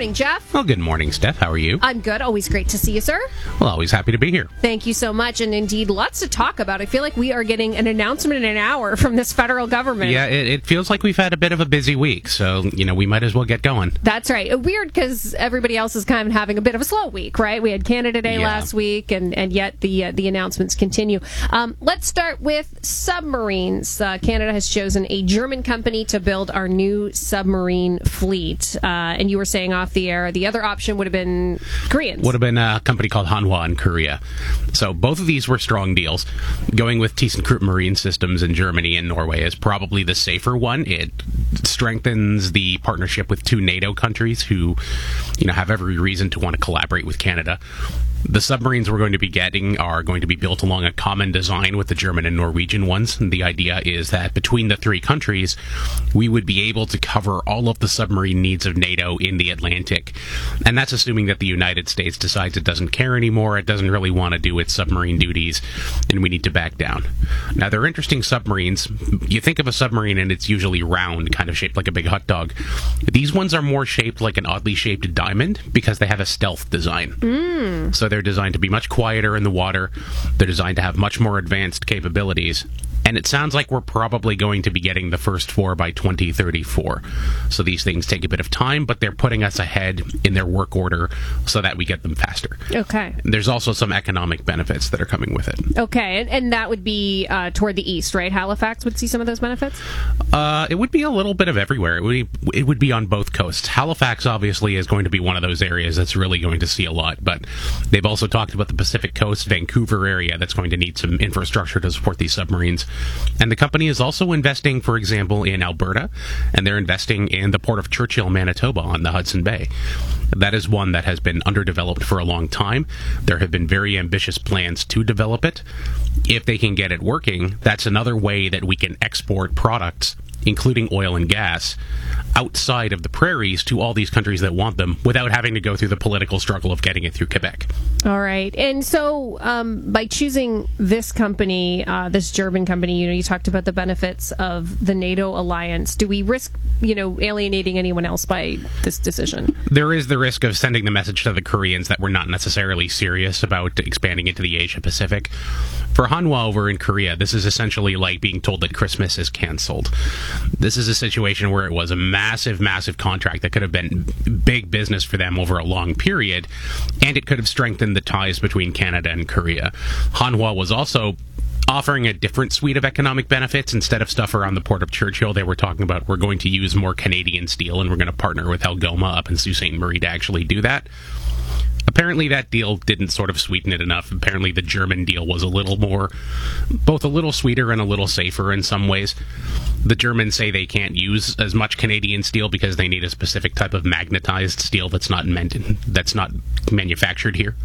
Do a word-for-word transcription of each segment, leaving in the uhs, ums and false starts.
morning, Jeff. Well, good morning, Steph. How are you? I'm good. Always great to see you, sir. Well, always happy to be here. Thank you so much. And indeed, lots to talk about. I feel like we are getting an announcement in an hour from this federal government. Yeah, it, it feels like we've had a bit of a busy week, so, you know, we might as well get going. That's right. Weird because everybody else is kind of having a bit of a slow week, right? We had Canada Day Yeah. last week, and, and yet the uh, the announcements continue. Um, let's start with submarines. Uh, Canada has chosen a German company to build our new submarine fleet. Uh, and you were saying off the air, the other option would have been Koreans. Would have been a company called Hanwha in Korea. So both of these were strong deals. Going with ThyssenKrupp Marine Systems in Germany and Norway is probably the safer one. It strengthens the partnership with two NATO countries who, you know, have every reason to want to collaborate with Canada. The submarines we're going to be getting are going to be built along a common design with the German and Norwegian ones. And the idea is that between the three countries, we would be able to cover all of the submarine needs of NATO in the Atlantic. And that's assuming that the United States decides it doesn't care anymore, it doesn't really want to do its submarine duties, and we need to back down. Now, they're interesting submarines. You think of a submarine and it's usually round, kind of shaped like a big hot dog. These ones are more shaped like an oddly shaped diamond because they have a stealth design. Mm. So they're designed to be much quieter in the water. They're designed to have much more advanced capabilities. And it sounds like we're probably going to be getting the first four by twenty thirty-four. So these things take a bit of time, but they're putting us ahead in their work order so that we get them faster. Okay. There's also some economic benefits that are coming with it. Okay, and, and that would be uh, toward the east, right? Halifax would see some of those benefits? Uh, it would be a little bit of everywhere. It would be, it would be on both coasts. Halifax, obviously, is going to be one of those areas that's really going to see a lot, but they've also talked about the Pacific Coast, Vancouver area, that's going to need some infrastructure to support these submarines. And the company is also investing, for example, in Alberta, and they're investing in the port of Churchill, Manitoba, on the Hudson Bay. That is one that has been underdeveloped for a long time. There have been very ambitious plans to develop it. If they can get it working, that's another way that we can export products, including oil and gas, outside of the prairies to all these countries that want them without having to go through the political struggle of getting it through Quebec. All right. And so um, by choosing this company, uh, this German company, you know, you talked about the benefits of the NATO alliance. Do we risk, you know, alienating anyone else by this decision? There is the risk of sending the message to the Koreans that we're not necessarily serious about expanding into the Asia Pacific. For Hanwha over in Korea, this is essentially like being told that Christmas is canceled. This is a situation where it was a massive, massive contract that could have been big business for them over a long period, and it could have strengthened the ties between Canada and Korea. Hanwha was also offering a different suite of economic benefits. Instead of stuff around the port of Churchill, they were talking about we're going to use more Canadian steel, and we're going to partner with Algoma up in Sault Ste. Marie to actually do that. Apparently that deal didn't sort of sweeten it enough. Apparently the German deal was a little more, both a little sweeter and a little safer in some ways. The Germans say they can't use as much Canadian steel because they need a specific type of magnetized steel that's not meant, that's not manufactured here.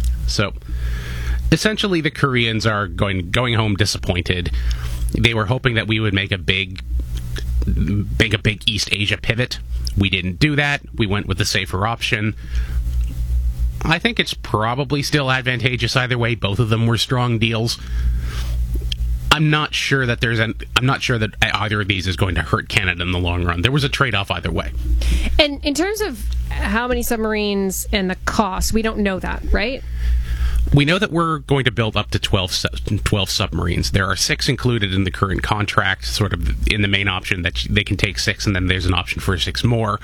So essentially the Koreans are going going home disappointed. They were hoping that we would make a big make a big East Asia pivot. We didn't do that. We went with the safer option. I think it's probably still advantageous either way. Both of them were strong deals. I'm not sure that there's an, I'm not sure that either of these is going to hurt Canada in the long run. There was a trade-off either way. And in terms of how many submarines and the cost, we don't know that, right? We know that we're going to build up to twelve, twelve submarines. There are six included in the current contract, sort of in the main option that they can take six, and then there's an option for six more.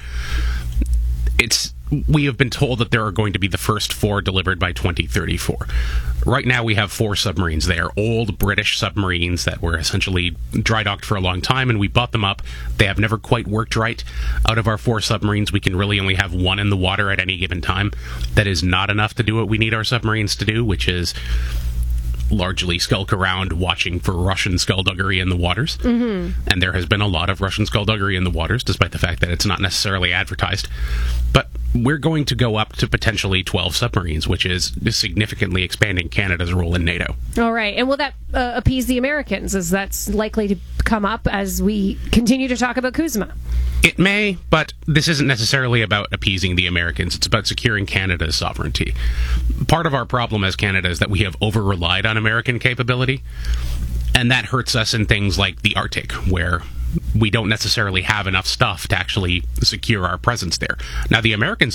It's we have been told that there are going to be the first four delivered by twenty thirty-four. Right now we have four submarines. They are old British submarines that were essentially dry docked for a long time, and we bought them up. They have never quite worked right. Out of our four submarines, we can really only have one in the water at any given time. That is not enough to do what we need our submarines to do, which is largely skulk around watching for Russian skullduggery in the waters. Mm-hmm. And there has been a lot of Russian skullduggery in the waters, despite the fact that it's not necessarily advertised. But we're going to go up to potentially twelve submarines, which is significantly expanding Canada's role in NATO. All right. And will that uh, appease the Americans, as that's likely to come up as we continue to talk about Kuzma? It may, but this isn't necessarily about appeasing the Americans. It's about securing Canada's sovereignty. Part of our problem as Canada is that we have over-relied on American capability, and that hurts us in things like the Arctic, where we don't necessarily have enough stuff to actually secure our presence there. Now, the Americans